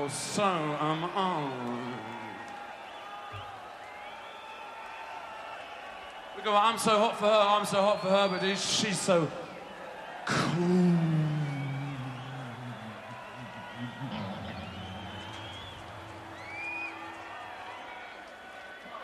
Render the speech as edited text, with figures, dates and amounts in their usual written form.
so am I. We go, I'm so hot for her, but she's so cool.